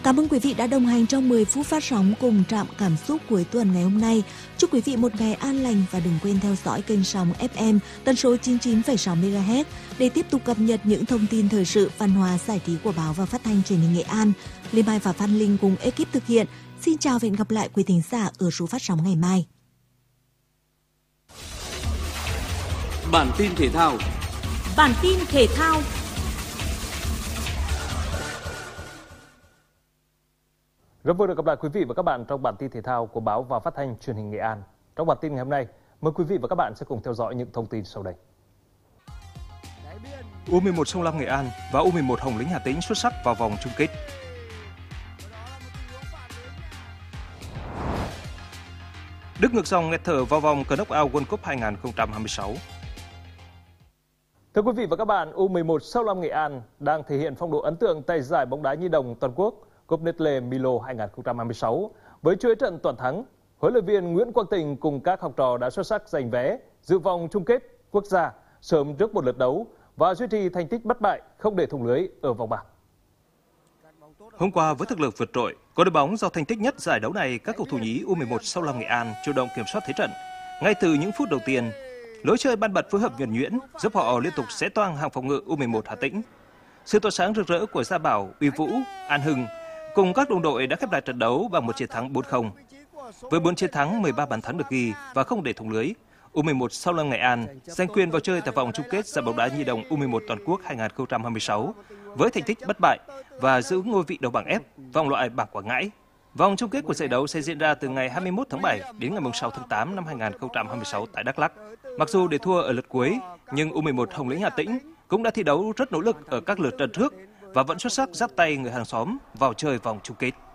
Cảm ơn quý vị đã đồng hành trong 10 phút phát sóng cùng Trạm Cảm xúc cuối tuần ngày hôm nay. Chúc quý vị một ngày an lành và đừng quên theo dõi kênh sóng FM tần số 99,6 MHz để tiếp tục cập nhật những thông tin thời sự, văn hóa, giải trí của báo và phát thanh truyền hình Nghệ An. Lê Mai và Phan Linh cùng ekip thực hiện. Xin chào và hẹn gặp lại quý thính giả ở số phát sóng ngày mai. Bản tin thể thao. Rất vui được gặp lại quý vị và các bạn trong bản tin thể thao của báo và phát thanh truyền hình Nghệ An. Trong bản tin ngày hôm nay, mời quý vị và các bạn sẽ cùng theo dõi những thông tin sau đây. U11 Sông Lam Nghệ An và U11 Hồng Lĩnh Hà Tĩnh xuất sắc vào vòng chung kết. Đức ngược dòng nghẹt thở vào vòng Knock-out World Cup 2026. Thưa quý vị và các bạn, U11 Sông Lam Nghệ An đang thể hiện phong độ ấn tượng tại giải bóng đá nhi đồng toàn quốc Cúp Nestlé Milo 2026 với chuỗi trận toàn thắng. Huấn luyện viên Nguyễn Quang Tình cùng các học trò đã xuất sắc giành vé dự vòng chung kết quốc gia sớm trước một lượt đấu và duy trì thành tích bất bại, không để thủng lưới ở vòng bảng. Hôm qua với thực lực vượt trội, có đội bóng giàu thành tích nhất giải đấu này, các cầu thủ nhí U11 Sông Lam Nghệ An chủ động kiểm soát thế trận. Ngay từ những phút đầu tiên, lối chơi ban bật phối hợp nhuần nhuyễn giúp họ liên tục xé toang hàng phòng ngự U11 Hà Tĩnh. Sự tỏa sáng rực rỡ của Gia Bảo, Uy Vũ, An Hưng cùng các đồng đội đã khép lại trận đấu bằng một chiến thắng 4-0. Với 4 chiến thắng, 13 bàn thắng được ghi và không để thủng lưới, U11 Sông Lam Nghệ An giành quyền vào chơi tại vòng chung kết giải bóng đá nhi đồng U11 toàn quốc 2026 với thành tích bất bại và giữ ngôi vị đầu bảng F vòng loại bảng Quảng Ngãi. Vòng chung kết của giải đấu sẽ diễn ra từ ngày 21 tháng 7 đến ngày 6 tháng 8 năm 2026 tại Đắk Lắk. Mặc dù để thua ở lượt cuối, nhưng U11 Hồng Lĩnh Hà Tĩnh cũng đã thi đấu rất nỗ lực ở các lượt trận trước và vẫn xuất sắc dắt tay người hàng xóm vào chơi vòng chung kết.